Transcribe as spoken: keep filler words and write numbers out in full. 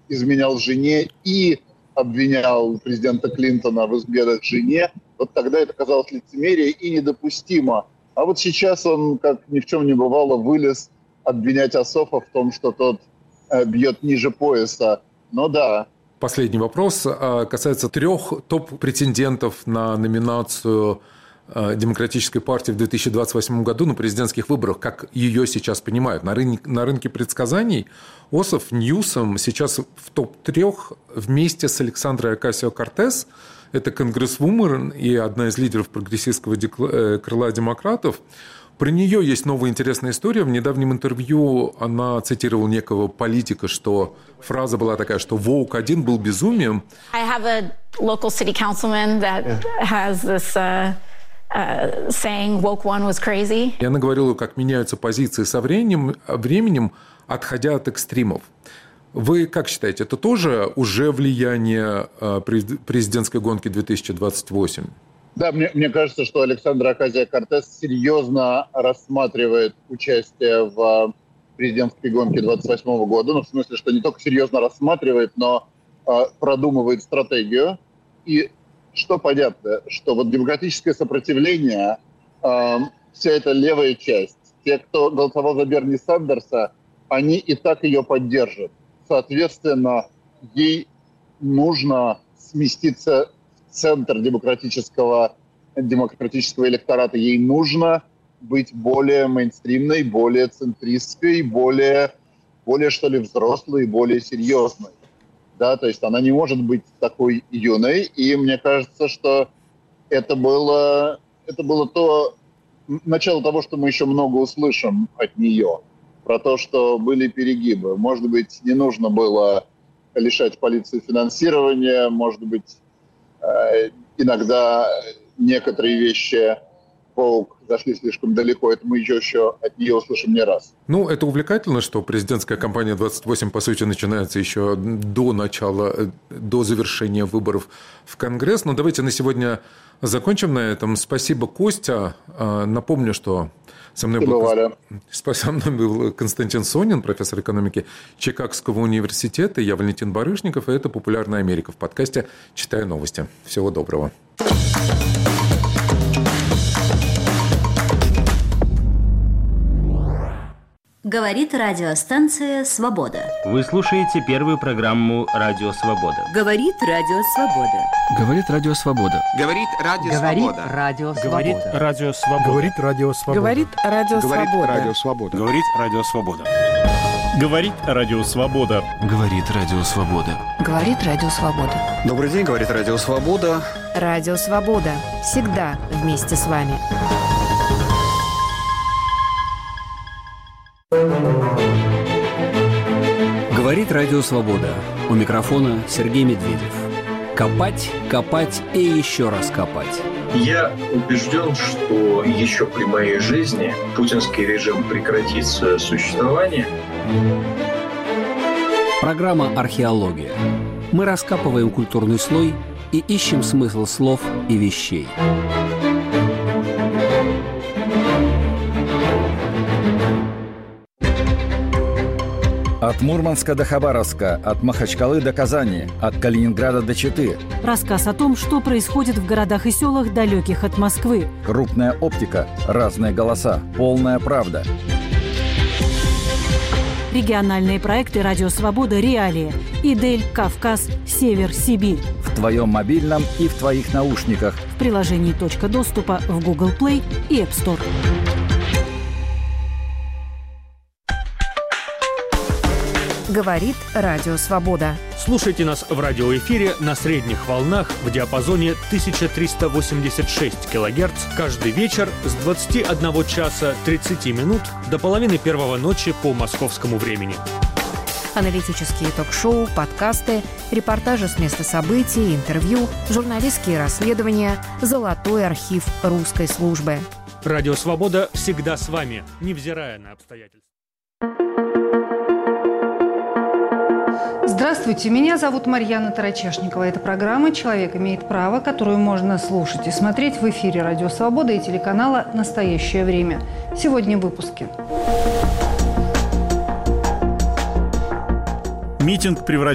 изменял жене и обвинял президента Клинтона в изменах жене, вот тогда это казалось лицемерие и недопустимо. А вот сейчас он, как ни в чем не бывало, вылез обвинять Асофа в том, что тот э, бьет ниже пояса. Но да. Последний вопрос касается трех топ-претендентов на номинацию Демократической партии в две тысячи двадцать восьмом году на президентских выборах, как ее сейчас понимают. На рынке, на рынке предсказаний Ософ, Ньюсом сейчас в топ-трех вместе с Александрой Окасио-Кортес. Это конгрессвумен и одна из лидеров прогрессистского крыла демократов. Про нее есть новая интересная история. В недавнем интервью она цитировала некого политика, что фраза была такая, что «Воук один был безумием». I have a local city councilman that has this uh, uh, saying «Woke one was crazy». И она говорила, как меняются позиции со временем, временем, отходя от экстримов. Вы как считаете, это тоже уже влияние президентской гонки две тысячи двадцать восемь? Да, мне, мне кажется, что Александра Окасио-Кортес серьезно рассматривает участие в президентской гонке двадцать восьмого года. Ну, в смысле, что не только серьезно рассматривает, но э, продумывает стратегию. И что понятно, что вот демократическое сопротивление, э, вся эта левая часть, те, кто голосовал за Берни Сандерса, они и так ее поддержат. Соответственно, ей нужно сместиться центр демократического, демократического электората, ей нужно быть более мейнстримной, более центристской, более, более, что ли, взрослой, более серьезной. Да, то есть она не может быть такой юной, и мне кажется, что это было, это было то начало того, что мы еще много услышим от нее, про то, что были перегибы. Может быть, не нужно было лишать полицию финансирования, может быть, иногда некоторые вещи Воук зашли слишком далеко. Это мы еще, еще от нее услышим не раз. Ну, это увлекательно, что президентская кампания двадцать восемь, по сути, начинается еще до начала, до завершения выборов в Конгресс. Но давайте на сегодня закончим на этом. Спасибо, Костя. Напомню, что со мной, был... со мной был Константин Сонин, профессор экономики Чикагского университета. Я Валентин Барышников, и это «Популярная Америка» в подкасте «Читаю новости». Всего доброго. Говорит радиостанция «Свобода». Вы слушаете первую программу «Радио Свобода». Говорит Радио Свобода. Говорит Радио Свобода. Говорит Радио Свобода. Говорит Радио Свобода. Говорит Радио Свобода. Говорит Радио Свобода. Говорит Радио Свобода. Говорит Радио Свобода. Говорит Радио Свобода. Говорит Радио Свобода. Добрый день, говорит Радио Свобода. Радио Свобода. Всегда вместе с вами. Говорит Радио Свобода. У микрофона Сергей Медведев. Копать, копать и еще раз копать. Я убежден, что еще при моей жизни путинский режим прекратит свое существование. Программа «Археология». Мы раскапываем культурный слой и ищем смысл слов и вещей. От Мурманска до Хабаровска, от Махачкалы до Казани, от Калининграда до Читы. Рассказ о том, что происходит в городах и селах, далеких от Москвы. Крупная оптика, разные голоса, полная правда. Региональные проекты «Радио Свобода. Реалии». Идель, Кавказ, Север, Сибирь. В твоем мобильном и в твоих наушниках. В приложении «Точка доступа» в Google Play и App Store. Говорит Радио Свобода. Слушайте нас в радиоэфире на средних волнах в диапазоне тысяча триста восемьдесят шесть килогерц каждый вечер с двадцати одного часа тридцати минут до половины первого ночи по московскому времени. Аналитические ток-шоу, подкасты, репортажи с места событий, интервью, журналистские расследования, золотой архив русской службы. Радио Свобода всегда с вами, невзирая на обстоятельства. Здравствуйте, меня зовут Марьяна Тарачешникова. Это программа «Человек имеет право», которую можно слушать и смотреть в эфире Радио Свобода и телеканала «Настоящее время». Сегодня в выпуске. Митинг превратился